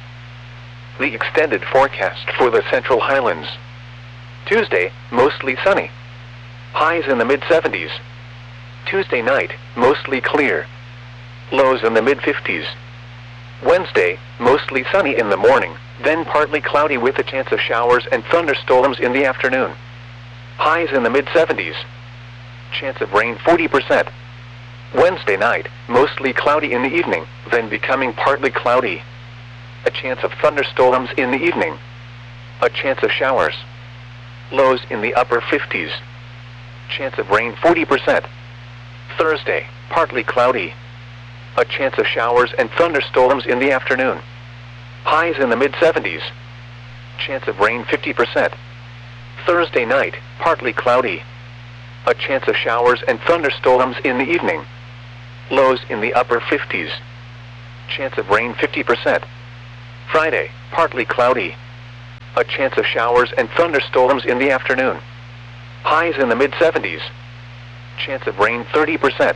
The extended forecast for the Central Highlands. Tuesday, mostly sunny. Highs in the mid-70s. Tuesday night, mostly clear. Lows in the mid-50s. Wednesday, mostly sunny in the morning, then partly cloudy with a chance of showers and thunderstorms in the afternoon. Highs in the mid-70s. Chance of rain 40%. Wednesday night, mostly cloudy in the evening, then becoming partly cloudy. A chance of thunderstorms in the evening. A chance of showers. Lows in the upper 50s. Chance of rain 40%. Thursday, partly cloudy. A chance of showers and thunderstorms in the afternoon. Highs in the mid-70s. Chance of rain 50%. Thursday night, partly cloudy. A chance of showers and thunderstorms in the evening. Lows in the upper 50s. Chance of rain 50%. Friday, partly cloudy. A chance of showers and thunderstorms in the afternoon. Highs in the mid-70s. Chance of rain 30%.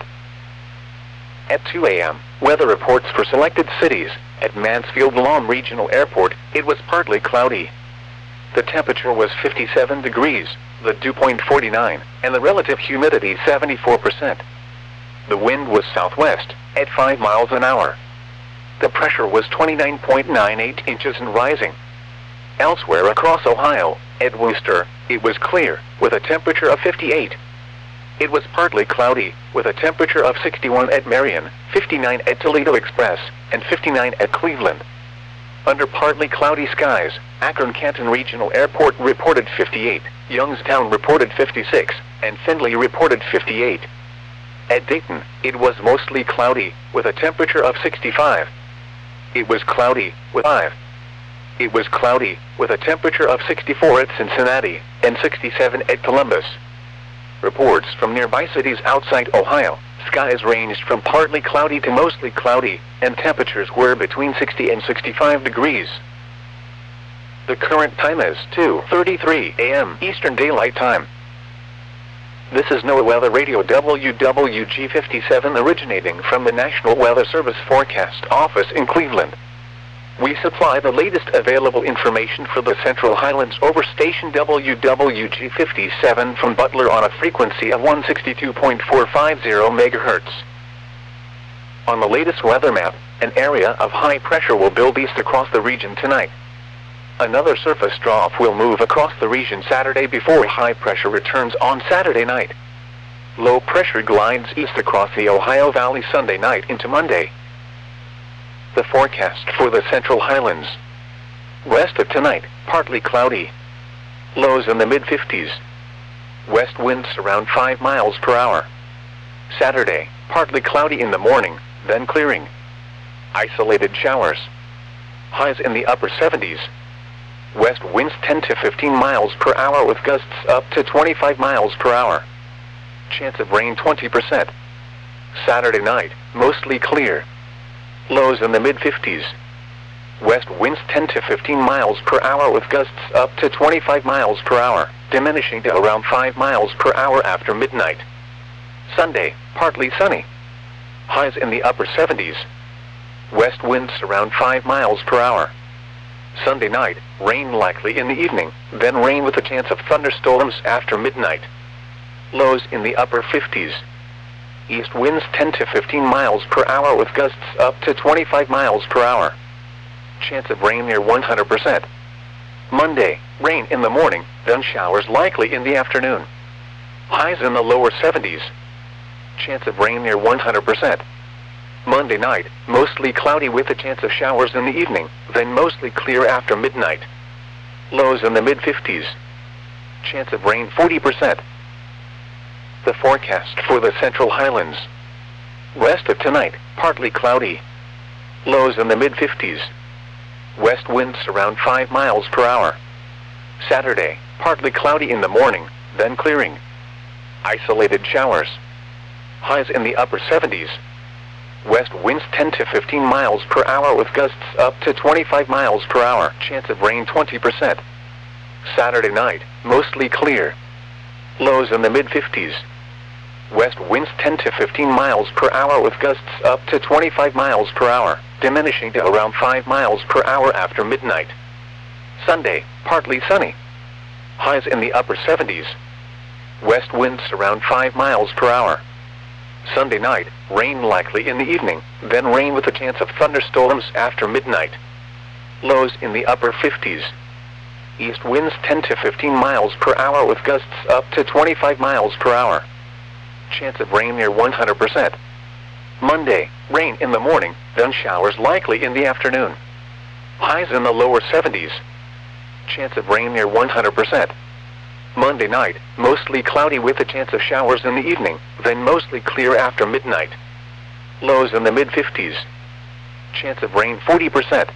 At 2 a.m., weather reports for selected cities. At Mansfield-Lom Regional Airport, it was partly cloudy. The temperature was 57 degrees, the dew point 49, and the relative humidity 74%. The wind was southwest, at 5 miles an hour. The pressure was 29.98 inches and rising. Elsewhere across Ohio, at Wooster, it was clear, with a temperature of 58. It was partly cloudy, with a temperature of 61 at Marion, 59 at Toledo Express, and 59 at Cleveland. Under partly cloudy skies, Akron-Canton Regional Airport reported 58, Youngstown reported 56, and Findlay reported 58. At Dayton, it was mostly cloudy, with a temperature of 65. It was cloudy, with 5. It was cloudy, with a temperature of 64 at Cincinnati, and 67 at Columbus. Reports from nearby cities outside Ohio, skies ranged from partly cloudy to mostly cloudy, and temperatures were between 60 and 65 degrees. The current time is 2:33 a.m. Eastern Daylight Time. This is NOAA Weather Radio WWG57 originating from the National Weather Service Forecast Office in Cleveland. We supply the latest available information for the Central Highlands over station WWG57 from Butler on a frequency of 162.450 MHz. On the latest weather map, an area of high pressure will build east across the region tonight. Another surface trough will move across the region Saturday before high pressure returns on Saturday night. Low pressure glides east across the Ohio Valley Sunday night into Monday. The forecast for the Central Highlands. West of tonight, partly cloudy. Lows in the mid-50s. West winds around 5 miles per hour. Saturday, partly cloudy in the morning, then clearing. Isolated showers. Highs in the upper 70s. West winds 10 to 15 miles per hour with gusts up to 25 miles per hour. Chance of rain 20%. Saturday night, mostly clear. Lows in the mid-50s. West winds 10 to 15 miles per hour with gusts up to 25 miles per hour, diminishing to around 5 miles per hour after midnight. Sunday, partly sunny. Highs in the upper 70s. West winds around 5 miles per hour. Sunday night, rain likely in the evening, then rain with a chance of thunderstorms after midnight. Lows in the upper 50s. East winds 10 to 15 miles per hour with gusts up to 25 miles per hour. Chance of rain near 100%. Monday, rain in the morning, then showers likely in the afternoon. Highs in the lower 70s. Chance of rain near 100%. Monday night, mostly cloudy with a chance of showers in the evening, then mostly clear after midnight. Lows in the mid-50s. Chance of rain 40%. The forecast for the Central Highlands. West of tonight, partly cloudy. Lows in the mid-50s. West winds around 5 miles per hour. Saturday, partly cloudy in the morning, then clearing. Isolated showers. Highs in the upper 70s. West winds 10 to 15 miles per hour with gusts up to 25 miles per hour. Chance of rain 20%. Saturday night, mostly clear. Lows in the mid-50s. West winds 10 to 15 miles per hour with gusts up to 25 miles per hour, diminishing to around 5 miles per hour after midnight. Sunday, partly sunny. Highs in the upper 70s. West winds around 5 miles per hour. Sunday night, rain likely in the evening, then rain with a chance of thunderstorms after midnight. Lows in the upper 50s. East winds 10 to 15 miles per hour with gusts up to 25 miles per hour. Chance of rain near 100%. Monday, rain in the morning, then showers likely in the afternoon. Highs in the lower 70s. Chance of rain near 100%. Monday night, mostly cloudy with a chance of showers in the evening, then mostly clear after midnight. Lows in the mid-50s. Chance of rain 40%.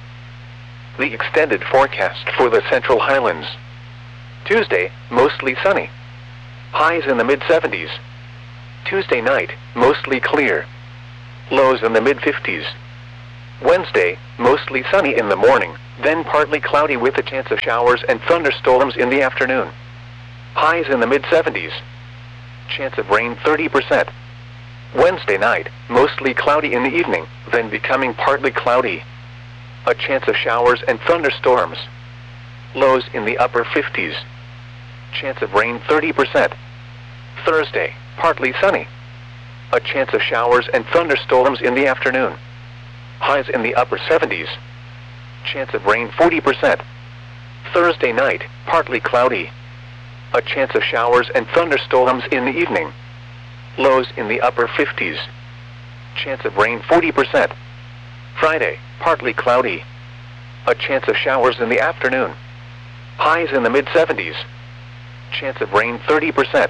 The extended forecast for the Central Highlands. Tuesday, mostly sunny. Highs in the mid-70s. Tuesday night, mostly clear. Lows in the mid-50s. Wednesday, mostly sunny in the morning, then partly cloudy with a chance of showers and thunderstorms in the afternoon. Highs in the mid-70s. Chance of rain 30%. Wednesday night, mostly cloudy in the evening, then becoming partly cloudy. A chance of showers and thunderstorms. Lows in the upper 50s. Chance of rain 30%. Thursday, partly sunny. A chance of showers and thunderstorms in the afternoon. Highs in the upper 70s. Chance of rain 40%. Thursday night, partly cloudy. A chance of showers and thunderstorms in the evening. Lows in the upper 50s. Chance of rain 40%. Friday, partly cloudy. A chance of showers in the afternoon. Highs in the mid-70s. Chance of rain 30%.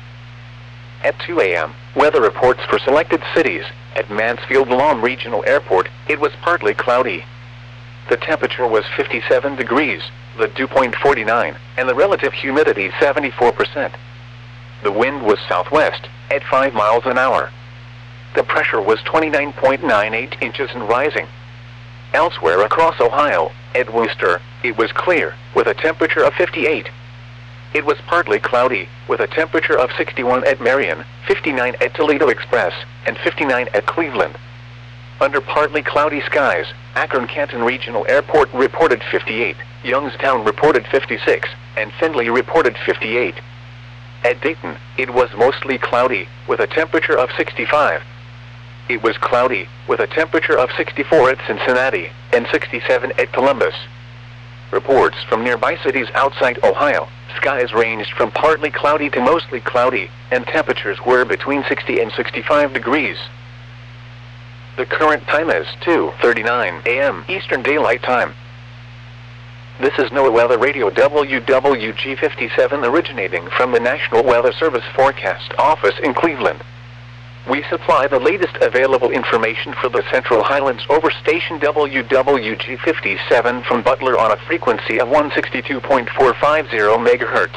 At 2 a.m., weather reports for selected cities. At Mansfield-Lom Regional Airport, it was partly cloudy. The temperature was 57 degrees, the dew point 49, and the relative humidity 74%. The wind was southwest, at 5 miles an hour. The pressure was 29.98 inches and rising. Elsewhere across Ohio, at Wooster, it was clear, with a temperature of 58. It was partly cloudy, with a temperature of 61 at Marion, 59 at Toledo Express, and 59 at Cleveland. Under partly cloudy skies, Akron-Canton Regional Airport reported 58, Youngstown reported 56, and Findlay reported 58. At Dayton, it was mostly cloudy, with a temperature of 65. It was cloudy, with a temperature of 64 at Cincinnati, and 67 at Columbus. Reports from nearby cities outside Ohio, skies ranged from partly cloudy to mostly cloudy, and temperatures were between 60 and 65 degrees. The current time is 2:39 a.m. Eastern Daylight Time. This is NOAA Weather Radio WWG57 originating from the National Weather Service Forecast Office in Cleveland. We supply the latest available information for the Central Highlands over station WWG57 from Butler on a frequency of 162.450 MHz.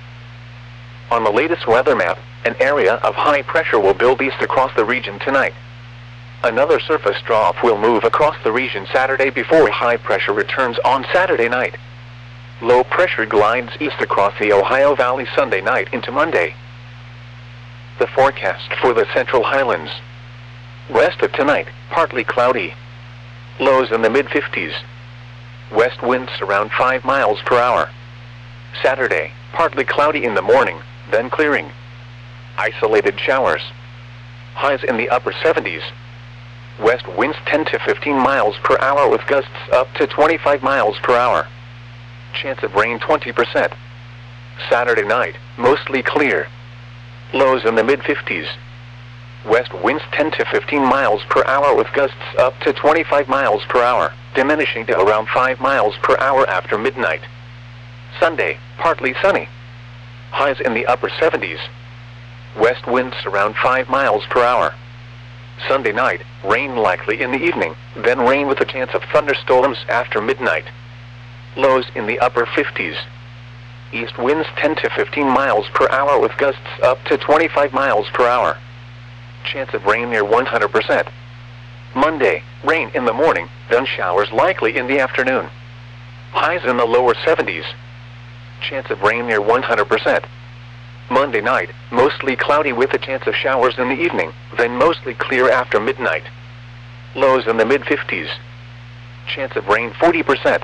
On the latest weather map, an area of high pressure will build east across the region tonight. Another surface trough will move across the region Saturday before high pressure returns on Saturday night. Low pressure glides east across the Ohio Valley Sunday night into Monday. The forecast for the Central Highlands. West of tonight, partly cloudy. Lows in the mid-50s. West winds around 5 miles per hour. Saturday, partly cloudy in the morning, then clearing. Isolated showers. Highs in the upper 70s. West winds 10 to 15 miles per hour with gusts up to 25 miles per hour. Chance of rain 20%. Saturday night, mostly clear. Lows in the mid-50s. West winds 10 to 15 miles per hour with gusts up to 25 miles per hour, diminishing to around 5 miles per hour after midnight. Sunday, partly sunny. Highs in the upper 70s. West winds around 5 miles per hour. Sunday night, rain likely in the evening, then rain with a chance of thunderstorms after midnight. Lows in the upper 50s. East winds 10 to 15 miles per hour with gusts up to 25 miles per hour. Chance of rain near 100%. Monday, rain in the morning, then showers likely in the afternoon. Highs in the lower 70s. Chance of rain near 100%. Monday night, mostly cloudy with a chance of showers in the evening, then mostly clear after midnight. Lows in the mid-50s. Chance of rain 40%.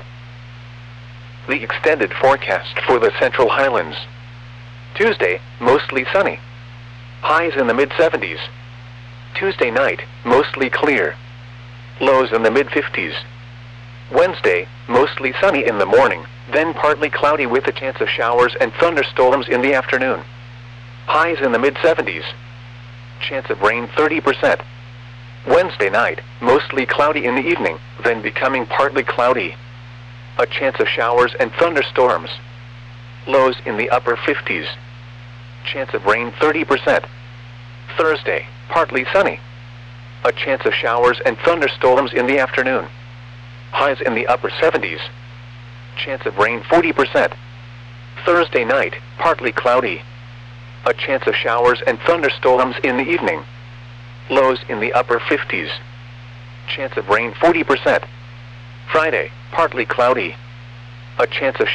The extended forecast for the Central Highlands. Tuesday, mostly sunny. Highs in the mid-70s. Tuesday night, mostly clear. Lows in the mid-50s. Wednesday, mostly sunny in the morning, then partly cloudy with a chance of showers and thunderstorms in the afternoon. Highs in the mid-70s. Chance of rain 30%. Wednesday night, mostly cloudy in the evening, then becoming partly cloudy. A chance of showers and thunderstorms. Lows in the upper 50s. Chance of rain 30%. Thursday, partly sunny. A chance of showers and thunderstorms in the afternoon. Highs in the upper 70s. Chance of rain 40%. Thursday night, partly cloudy. A chance of showers and thunderstorms in the evening. Lows in the upper 50s. Chance of rain 40%. Friday, partly cloudy. A chance of